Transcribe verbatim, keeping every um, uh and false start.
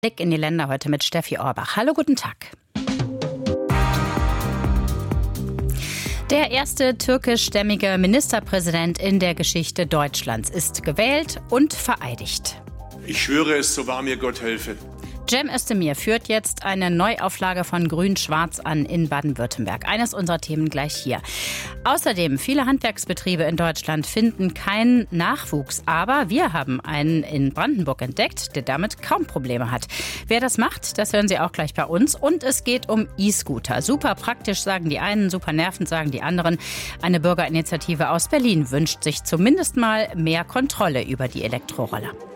Blick in die Länder heute mit Steffi Orbach. Hallo, guten Tag. Der erste türkischstämmige Ministerpräsident in der Geschichte Deutschlands ist gewählt und vereidigt. Ich schwöre es, so wahr mir Gott helfe. Cem Özdemir führt jetzt eine Neuauflage von Grün-Schwarz an in Baden-Württemberg. Eines unserer Themen gleich hier. Außerdem, viele Handwerksbetriebe in Deutschland finden keinen Nachwuchs. Aber wir haben einen in Brandenburg entdeckt, der damit kaum Probleme hat. Wer das macht, das hören Sie auch gleich bei uns. Und es geht um E-Scooter. Super praktisch, sagen die einen, super nervend, sagen die anderen. Eine Bürgerinitiative aus Berlin wünscht sich zumindest mal mehr Kontrolle über die Elektroroller.